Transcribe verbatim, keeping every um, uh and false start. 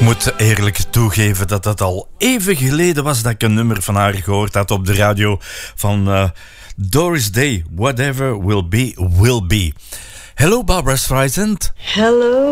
moet eerlijk toegeven dat het al even geleden was dat ik een nummer van haar gehoord had op de radio van uh, Doris Day. Whatever will be, will be. Hello, Barbra Streisand. Hello,